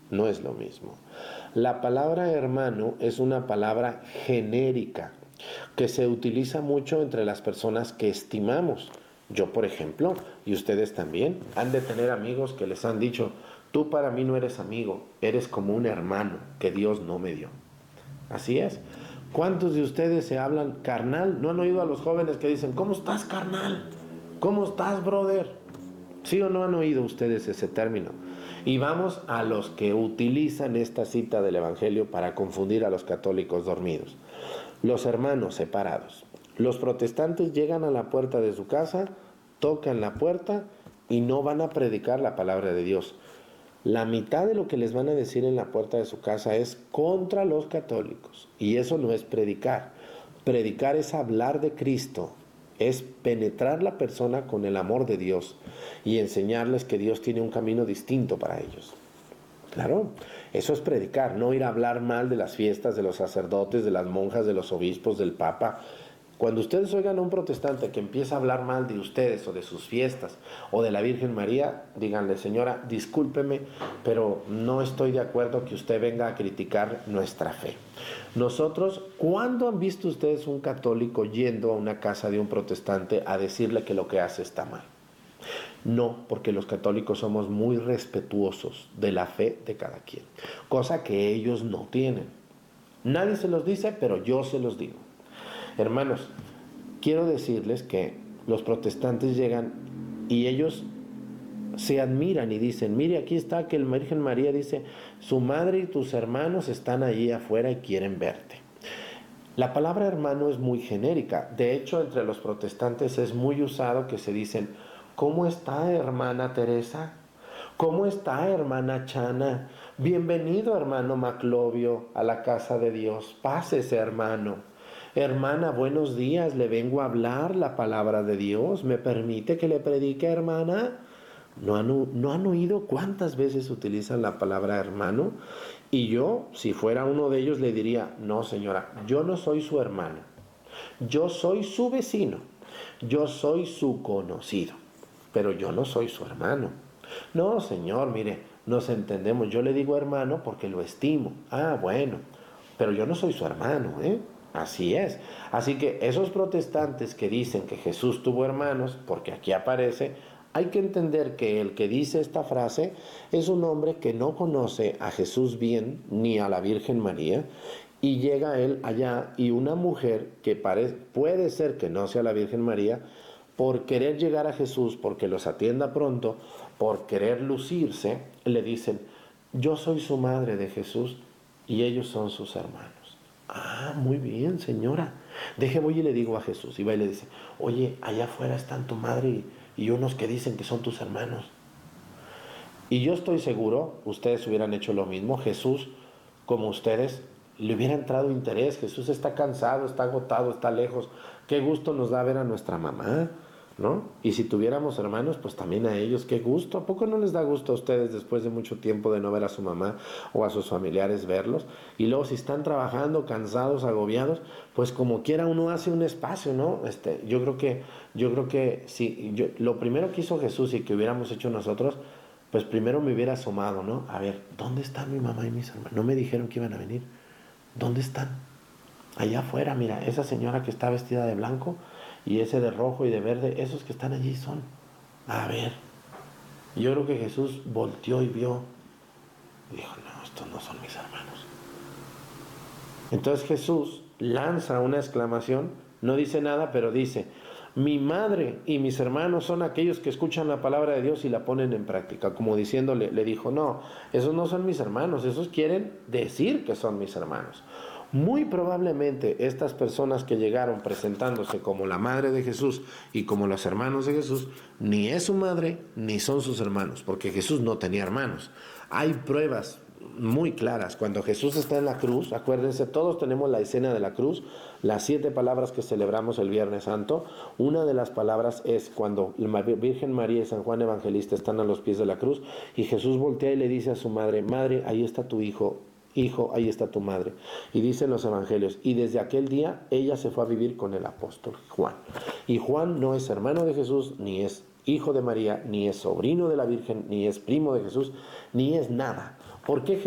No es lo mismo. La palabra hermano es una palabra genérica que se utiliza mucho entre las personas que estimamos. Yo, por ejemplo, y ustedes también, han de tener amigos que les han dicho: tú para mí no eres amigo, eres como un hermano que Dios no me dio. Así es. ¿Cuántos de ustedes se hablan carnal? ¿No han oído a los jóvenes que dicen: ¿cómo estás, carnal? ¿Cómo estás, brother? ¿Sí o no han oído ustedes ese término? Y vamos a los que utilizan esta cita del Evangelio para confundir a los católicos dormidos. Los hermanos separados. Los protestantes llegan a la puerta de su casa, tocan la puerta y no van a predicar la palabra de Dios. La mitad de lo que les van a decir en la puerta de su casa es contra los católicos. Y eso no es predicar. Predicar es hablar de Cristo, es penetrar la persona con el amor de Dios y enseñarles que Dios tiene un camino distinto para ellos. Claro, eso es predicar, no ir a hablar mal de las fiestas, de los sacerdotes, de las monjas, de los obispos, del Papa. Cuando ustedes oigan a un protestante que empieza a hablar mal de ustedes o de sus fiestas o de la Virgen María, díganle: señora, discúlpeme, pero no estoy de acuerdo que usted venga a criticar nuestra fe. Nosotros, ¿cuándo han visto ustedes un católico yendo a una casa de un protestante a decirle que lo que hace está mal? No, porque los católicos somos muy respetuosos de la fe de cada quien, cosa que ellos no tienen. Nadie se los dice, pero yo se los digo. Hermanos, quiero decirles que los protestantes llegan y ellos se admiran y dicen: mire, aquí está que la Virgen María dice: su madre y tus hermanos están allí afuera y quieren verte. La palabra hermano es muy genérica. De hecho, entre los protestantes es muy usado que se dicen: ¿cómo está, hermana Teresa? ¿Cómo está, hermana Chana? Bienvenido, hermano Maclovio, a la casa de Dios. Pásese, hermano. Hermana, buenos días, le vengo a hablar la palabra de Dios. ¿Me permite que le predique, hermana? ¿No han oído cuántas veces utilizan la palabra hermano? Y yo, si fuera uno de ellos, le diría: no, señora, yo no soy su hermano. Yo soy su vecino. Yo soy su conocido. Pero yo no soy su hermano. No, señor, mire, nos entendemos. Yo le digo hermano porque lo estimo. Ah, bueno, pero yo no soy su hermano, ¿eh? Así es. Así que esos protestantes que dicen que Jesús tuvo hermanos, porque aquí aparece, hay que entender que el que dice esta frase es un hombre que no conoce a Jesús bien, ni a la Virgen María, y llega él allá y una mujer que puede ser que no sea la Virgen María, por querer llegar a Jesús, porque los atienda pronto, por querer lucirse, le dicen: yo soy su madre de Jesús y ellos son sus hermanos. Ah, muy bien, señora. Voy y le digo a Jesús. Y va y le dice: oye, allá afuera están tu madre y unos que dicen que son tus hermanos. Y yo estoy seguro, ustedes hubieran hecho lo mismo. Jesús, como ustedes, le hubiera entrado interés. Jesús está cansado, está agotado, está lejos. Qué gusto nos da ver a nuestra mamá, ¿no? Y si tuviéramos hermanos, pues también a ellos, qué gusto. ¿A poco no les da gusto a ustedes después de mucho tiempo de no ver a su mamá o a sus familiares verlos? Y luego si están trabajando, cansados, agobiados, pues como quiera uno hace un espacio, ¿no? Yo creo que si lo primero que hizo Jesús y que hubiéramos hecho nosotros, pues primero me hubiera asomado, ¿no? A ver, ¿dónde están mi mamá y mis hermanos? No me dijeron que iban a venir. ¿Dónde están? Allá afuera, mira, esa señora que está vestida de blanco y ese de rojo y de verde, esos que están allí son. A ver. Yo creo que Jesús volteó y vio y dijo: no, estos no son mis hermanos. Entonces Jesús lanza una exclamación, no dice nada, pero dice: mi madre y mis hermanos son aquellos que escuchan la palabra de Dios y la ponen en práctica. Como diciéndole, le dijo: no, esos no son mis hermanos, esos quieren decir que son mis hermanos. Muy probablemente estas personas que llegaron presentándose como la madre de Jesús y como los hermanos de Jesús, ni es su madre ni son sus hermanos, porque Jesús no tenía hermanos. Hay pruebas muy claras. Cuando Jesús está en la cruz, acuérdense, todos tenemos la escena de la cruz, las 7 palabras que celebramos el Viernes Santo. Una de las palabras es cuando la Virgen María y San Juan Evangelista están a los pies de la cruz y Jesús voltea y le dice a su madre: madre, ahí está tu hijo. Hijo, ahí está tu madre. Y dicen los evangelios: y desde aquel día ella se fue a vivir con el apóstol Juan. Y Juan no es hermano de Jesús, ni es hijo de María, ni es sobrino de la Virgen, ni es primo de Jesús, ni es nada. ¿Por qué